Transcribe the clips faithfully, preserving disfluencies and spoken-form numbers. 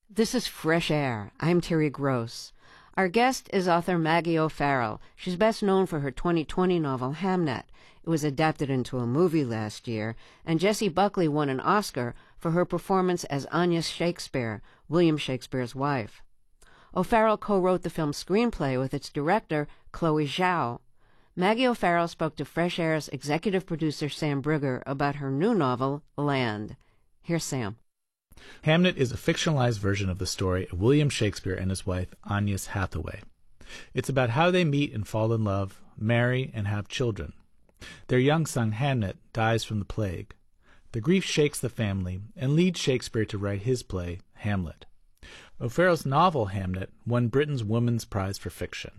This is Fresh Air. I'm Terry Gross. Our guest is author Maggie O'Farrell. She's best known for her twenty twenty novel Hamnet. It was adapted into a movie last year, and Jessie Buckley won an Oscar for her performance as Anya Shakespeare, William Shakespeare's wife. O'Farrell co-wrote the film's screenplay with its director, Chloe Zhao. Maggie O'Farrell spoke to Fresh Air's executive producer Sam Brigger about her new novel, Land. Here's Sam. Hamnet is a fictionalized version of the story of William Shakespeare and his wife, Anya Hathaway. It's about how they meet and fall in love, marry, and have children. Their young son, Hamnet, dies from the plague. The grief shakes the family and leads Shakespeare to write his play, Hamlet. O'Farrell's novel, Hamnet, won Britain's Women's Prize for Fiction.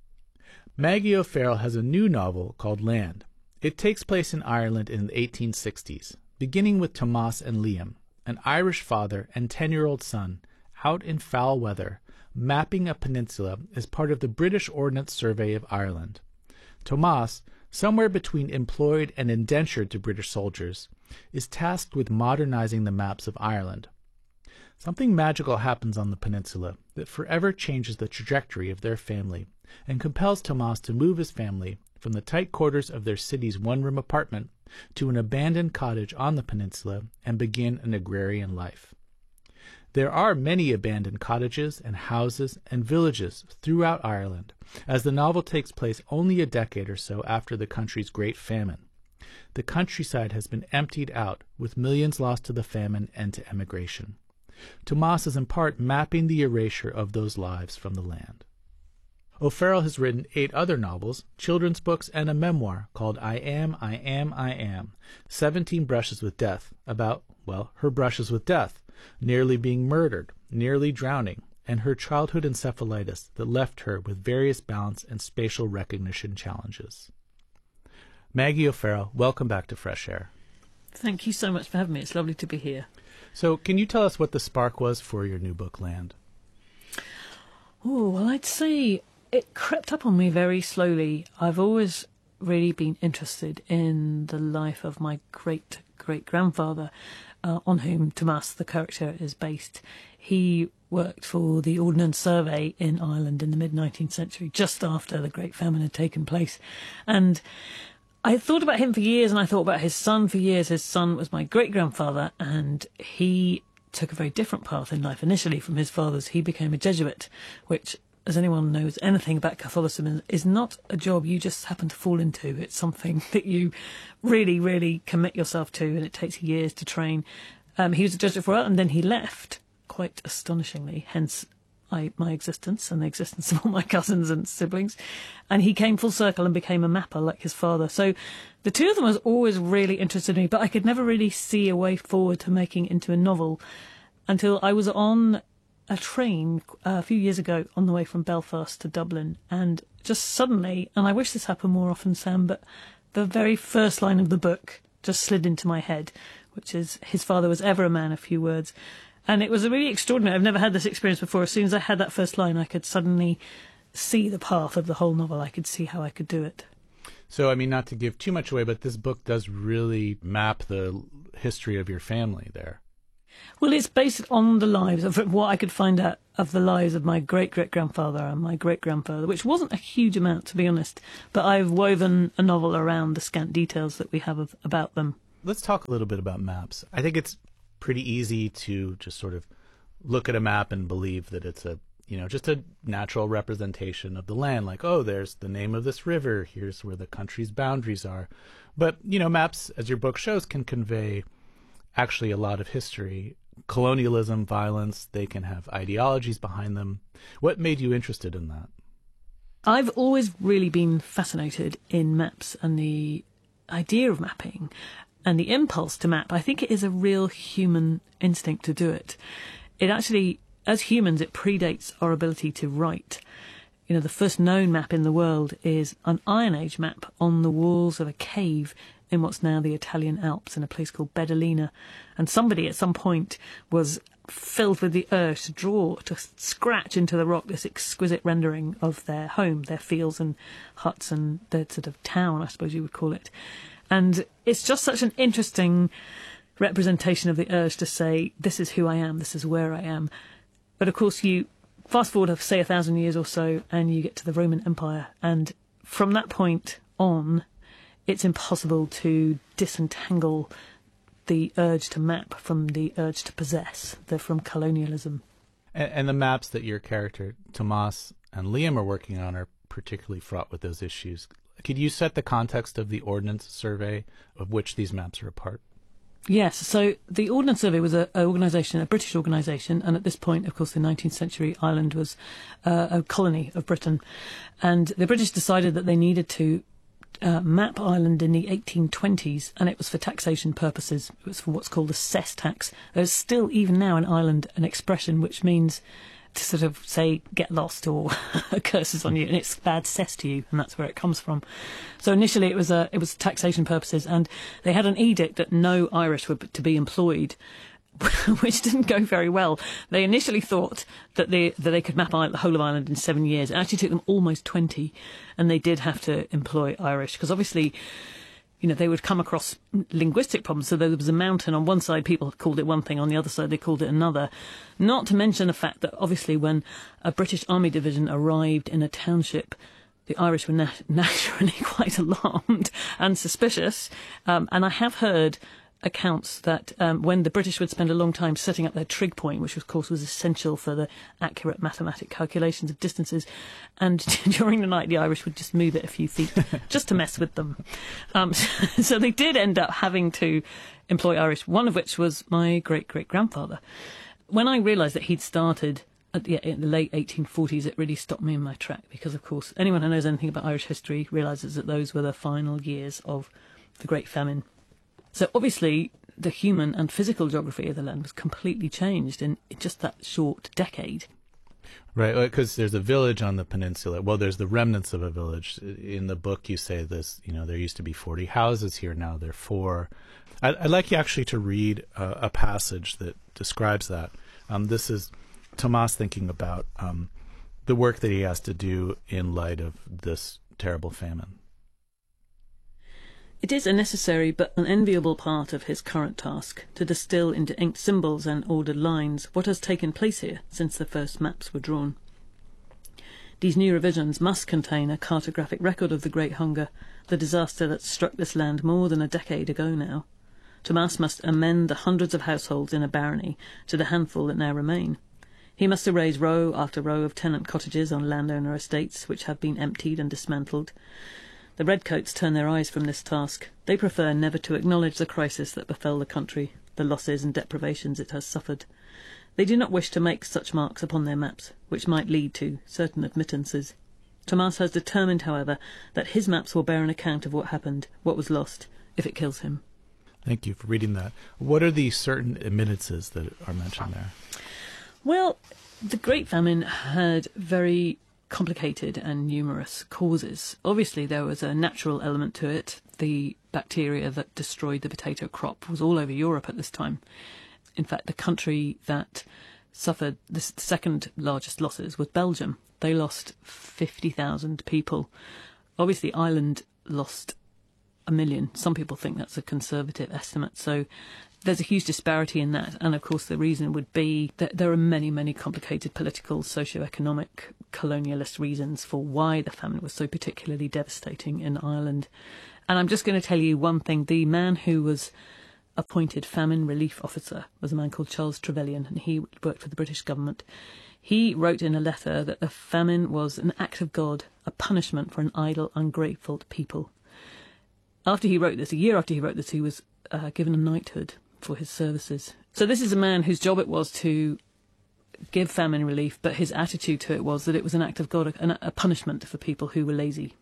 Maggie O'Farrell has a new novel called Land. It takes place in Ireland in the eighteen sixties, beginning with Tomas and Liam, an Irish father and ten-year-old son, out in foul weather, mapping a peninsula as part of the British Ordnance Survey of Ireland. Tomas, somewhere between employed and indentured to British soldiers, is tasked with modernizing the maps of Ireland. Something magical happens on the peninsula that forever changes the trajectory of their family and compels Tomas to move his family from the tight quarters of their city's one-room apartment to an abandoned cottage on the peninsula and begin an agrarian life. There are many abandoned cottages and houses and villages throughout Ireland, as the novel takes place only a decade or so after the country's Great Famine. The countryside has been emptied out, with millions lost to the famine and to emigration. Tomas is in part mapping the erasure of those lives from the land. O'Farrell has written eight other novels, children's books, and a memoir called I Am, I Am, I Am, Seventeen Brushes with Death, about, well, her brushes with death, nearly being murdered, nearly drowning, and her childhood encephalitis that left her with various balance and spatial recognition challenges. Maggie O'Farrell, welcome back to Fresh Air. Thank you so much for having me. It's lovely to be here. So can you tell us what the spark was for your new book, Land? Oh, well, I'd say it crept up on me very slowly. I've always really been interested in the life of my great-great-grandfather, uh, on whom Tomas, the character, is based. He worked for the Ordnance Survey in Ireland in the mid-nineteenth century, just after the Great Famine had taken place. And I thought about him for years, and I thought about his son for years. His son was my great-grandfather, and he took a very different path in life. Initially, from his father's, he became a Jesuit, which, as anyone knows anything about Catholicism, is not a job you just happen to fall into. It's something that you really, really commit yourself to, and it takes years to train. Um, he was a Jesuit for a while, and then he left, quite astonishingly, hence I, my existence and the existence of all my cousins and siblings. And he came full circle and became a mapper like his father. So the two of them was always really interested in me, but I could never really see a way forward to making it into a novel until I was on a train uh, a few years ago on the way from Belfast to Dublin, and just suddenly, and I wish this happened more often, Sam, but the very first line of the book just slid into my head, which is, his father was ever a man of few words. And it was really extraordinary. I've never had this experience before. As soon as I had that first line, I could suddenly see the path of the whole novel. I could see how I could do it. So, I mean, not to give too much away, but this book does really map the history of your family there. Well, it's based on the lives of what I could find out of the lives of my great-great-grandfather and my great-grandfather, which wasn't a huge amount, to be honest. But I've woven a novel around the scant details that we have of, about them. Let's talk a little bit about maps. I think it's pretty easy to just sort of look at a map and believe that it's a, you know, just a natural representation of the land. Like, oh, there's the name of this river. Here's where the country's boundaries are. But, you know, maps, as your book shows, can convey actually a lot of history, colonialism, violence. They can have ideologies behind them. What made you interested in that? I've always really been fascinated in maps and the idea of mapping and the impulse to map. I think it is a real human instinct to do it. It actually, as humans, it predates our ability to write. You know, the first known map in the world is an Iron Age map on the walls of a cave in what's now the Italian Alps in a place called Bedolina. And somebody at some point was filled with the urge to draw, to scratch into the rock this exquisite rendering of their home, their fields and huts and their sort of town, I suppose you would call it. And it's just such an interesting representation of the urge to say, this is who I am, this is where I am. But of course, you fast forward, say, a thousand years or so, and you get to the Roman Empire. And from that point on, it's impossible to disentangle the urge to map from the urge to possess. They're from colonialism. And, and the maps that your character, Tomas and Liam, are working on are particularly fraught with those issues. Could you set the context of the Ordnance Survey, of which these maps are a part? Yes, so the Ordnance Survey was an organisation, a British organisation, and at this point, of course, the nineteenth century, Ireland was uh, a colony of Britain. And the British decided that they needed to uh, map Ireland in the eighteen twenties, and it was for taxation purposes. It was for what's called a cess tax. There's still, even now in Ireland, an expression which means to sort of say, get lost, or curses on you, and it's bad cess to you, and that's where it comes from. So initially it was a, it was taxation purposes, and they had an edict that no Irish were to be employed, which didn't go very well. They initially thought that they, that they could map the whole of Ireland in seven years. It actually took them almost twenty, and they did have to employ Irish, because obviously, you know, they would come across linguistic problems. So there was a mountain on one side, people called it one thing, on the other side they called it another. Not to mention the fact that obviously when a British Army division arrived in a township, the Irish were nat- naturally quite alarmed and suspicious. Um, and I have heard accounts that um, when the British would spend a long time setting up their trig point, which of course was essential for the accurate mathematic calculations of distances, and during the night the Irish would just move it a few feet just to mess with them. Um, so they did end up having to employ Irish, one of which was my great-great-grandfather. When I realised that he'd started at the, in the late eighteen forties, it really stopped me in my track, because of course anyone who knows anything about Irish history realises that those were the final years of the Great Famine. So obviously the human and physical geography of the land was completely changed in just that short decade. Right, because there's a village on the peninsula. Well, there's the remnants of a village. In the book you say this, you know, there used to be forty houses here, now there are four. I'd, I'd like you actually to read uh, a passage that describes that. Um, this is Tomas thinking about um, the work that he has to do in light of this terrible famine. It is a necessary but unenviable part of his current task to distill into inked symbols and ordered lines what has taken place here since the first maps were drawn. These new revisions must contain a cartographic record of the Great Hunger, the disaster that struck this land more than a decade ago now. Tomas must amend the hundreds of households in a barony to the handful that now remain. He must erase row after row of tenant cottages on landowner estates which have been emptied and dismantled. The redcoats turn their eyes from this task. They prefer never to acknowledge the crisis that befell the country, the losses and deprivations it has suffered. They do not wish to make such marks upon their maps, which might lead to certain admittances. Tomas has determined, however, that his maps will bear an account of what happened, what was lost, if it kills him. Thank you for reading that. What are the certain admittances that are mentioned there? Well, the Great Famine had very complicated and numerous causes. Obviously, there was a natural element to it. The bacteria that destroyed the potato crop was all over Europe at this time. In fact, the country that suffered the second largest losses was Belgium. They lost fifty thousand people. Obviously, Ireland lost a million. Some people think that's a conservative estimate. So there's a huge disparity in that. And of course, the reason would be that there are many, many complicated political, socio-economic, colonialist reasons for why the famine was so particularly devastating in Ireland. And I'm just going to tell you one thing. The man who was appointed famine relief officer was a man called Charles Trevelyan, and he worked for the British government. He wrote in a letter that the famine was an act of God, a punishment for an idle, ungrateful people. After he wrote this, a year after he wrote this, he was uh, given a knighthood for his services. So this is a man whose job it was to give famine relief, but his attitude to it was that it was an act of God, a, a punishment for people who were lazy.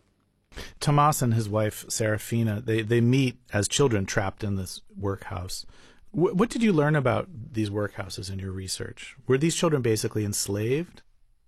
Tomas and his wife, Serafina, they, they meet as children trapped in this workhouse. W- what did you learn about these workhouses in your research? Were these children basically enslaved?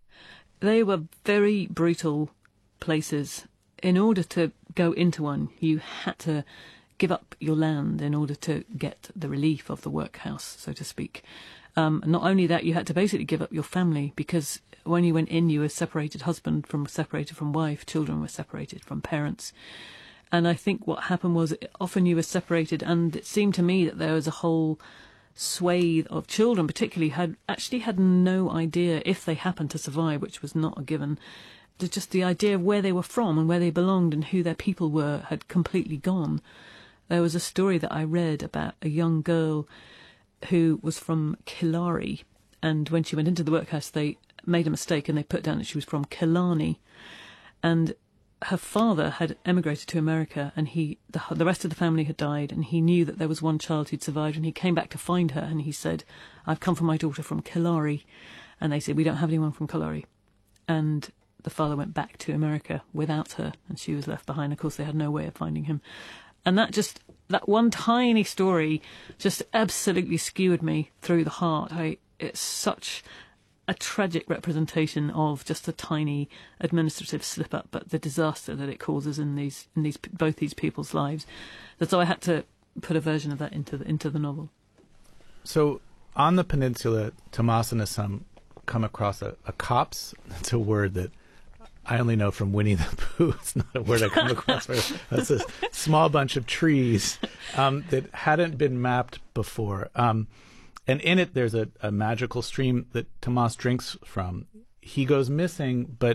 They were very brutal places. In order to go into one, you had to give up your land in order to get the relief of the workhouse, so to speak. Um, not only that, you had to basically give up your family, because when you went in, you were separated husband from separated from wife, children were separated from parents. And I think what happened was often you were separated, and it seemed to me that there was a whole swathe of children particularly had actually had no idea if they happened to survive, which was not a given. Just the idea of where they were from and where they belonged and who their people were had completely gone. There was a story that I read about a young girl who was from Killarney, and when she went into the workhouse they made a mistake and they put down that she was from Killarney, and her father had emigrated to America, and he the, the rest of the family had died, and he knew that there was one child who'd survived, and he came back to find her, and he said, "I've come for my daughter from Killarney," and they said, "We don't have anyone from Killarney," and the father went back to America without her, and she was left behind. Of course, they had no way of finding him. And that just, that one tiny story just absolutely skewered me through the heart. I, it's such a tragic representation of just a tiny administrative slip-up, but the disaster that it causes in these, in these, both these people's lives. And so I had to put a version of that into the, into the novel. So on the peninsula, Tomas and his son come across a, a copse. That's a word that I only know from Winnie the Pooh. It's not a word I come across. That's a small bunch of trees um, that hadn't been mapped before. Um, and in it, there's a, a magical stream that Tomas drinks from. He goes missing, but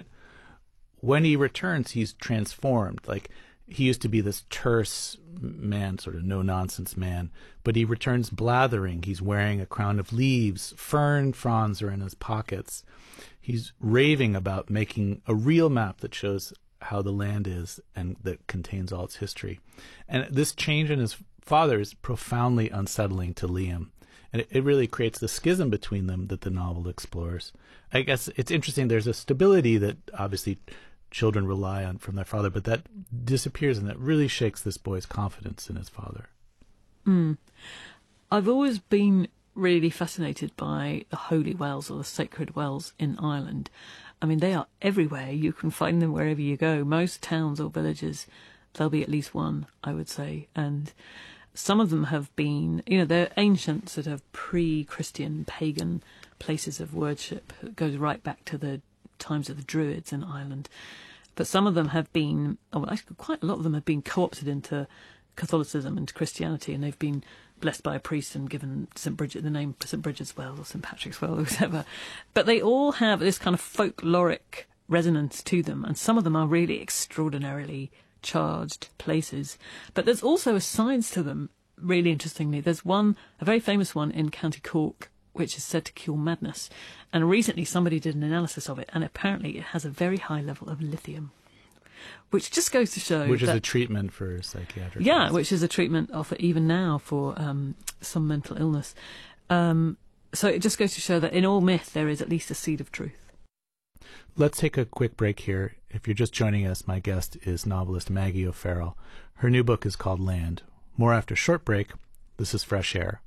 when he returns, he's transformed. Like, he used to be this terse man, sort of no-nonsense man, but he returns blathering. He's wearing a crown of leaves. Fern fronds are in his pockets. He's raving about making a real map that shows how the land is and that contains all its history. And this change in his father is profoundly unsettling to Liam. And it, it really creates the schism between them that the novel explores. I guess it's interesting. There's a stability that obviously children rely on from their father, but that disappears, and that really shakes this boy's confidence in his father. Mm. I've always been really fascinated by the holy wells or the sacred wells in Ireland. I mean, they are everywhere. You can find them wherever you go. Most towns or villages, there'll be at least one, I would say. And some of them have been, you know, they're ancient, sort of pre-Christian, pagan places of worship. It goes right back to the times of the Druids in Ireland. But some of them have been, oh, well, actually quite a lot of them have been co-opted into Catholicism and Christianity, and they've been blessed by a priest and given Saint Bridget the name Saint Bridget's Well or Saint Patrick's Well or whatever. But they all have this kind of folkloric resonance to them, and some of them are really extraordinarily charged places. But there's also a science to them, really interestingly. There's one, a very famous one in County Cork, which is said to cure madness. And recently somebody did an analysis of it, and apparently it has a very high level of lithium, which just goes to show Which is that, a treatment for psychiatric Yeah, illness. which is a treatment offered even now for um, some mental illness. Um, so it just goes to show that in all myth there is at least a seed of truth. Let's take a quick break here. If you're just joining us, my guest is novelist Maggie O'Farrell. Her new book is called Land. More after a short break. This is Fresh Air